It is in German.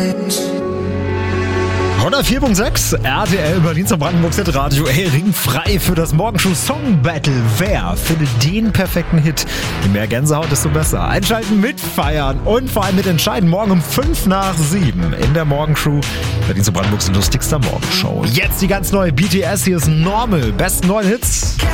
104.6 RTL Berlin zum Brandenburgs Hitradio. Hey, ringfrei für das Morgenshow Song Battle. Wer findet den perfekten Hit? Je mehr Gänsehaut, desto besser. Einschalten, mitfeiern und vor allem mitentscheiden. Morgen um 5:05 in der Morgenshow. Berlin zum Brandenburgs lustigster Morgenshow. Jetzt die ganz neue BTS. Hier ist Normal. Besten neuen Hits.